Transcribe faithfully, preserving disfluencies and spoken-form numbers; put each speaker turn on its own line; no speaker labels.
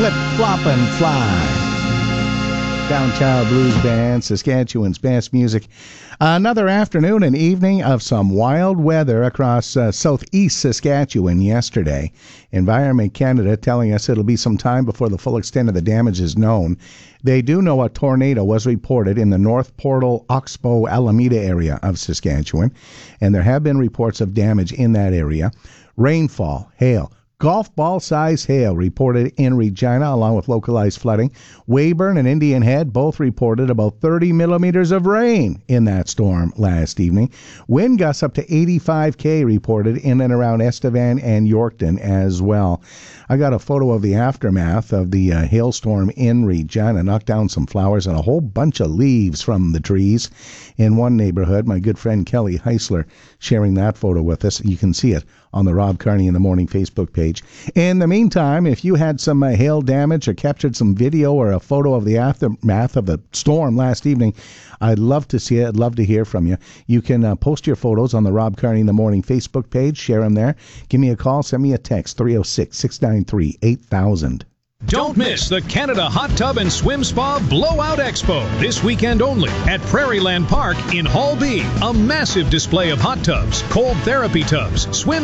Flip, flop, and fly. Downtown Blues Band, Saskatchewan's best music. Another afternoon and evening of some wild weather across uh, southeast Saskatchewan yesterday. Environment Canada telling us it'll be some time before the full extent of the damage is known. They do know a tornado was reported in the North Portal, Oxbow, Alameda area of Saskatchewan, and there have been reports of damage in that area. Rainfall, hail, golf ball size hail reported in Regina, along with localized flooding. Weyburn and Indian Head both reported about thirty millimeters of rain in that storm last evening. Wind gusts up to eighty-five K reported in and around Estevan and Yorkton as well. I got a photo of the aftermath of the uh, hailstorm in Regina. Knocked down some flowers and a whole bunch of leaves from the trees in one neighborhood. My good friend Kelly Heisler sharing that photo with us. You can see it on the Rob Carney in the Morning Facebook page. In the meantime, if you had some uh, hail damage or captured some video or a photo of the aftermath of the storm last evening, I'd love to see it. I'd love to hear from you. You can uh, post your photos on the Rob Carney in the Morning Facebook page. Share them there. Give me a call. Send me a text, three oh six, six nine three, eight thousand.
Don't miss the Canada Hot Tub and Swim Spa Blowout Expo this weekend only at Prairieland Park in Hall B. A massive display of hot tubs, cold therapy tubs, swim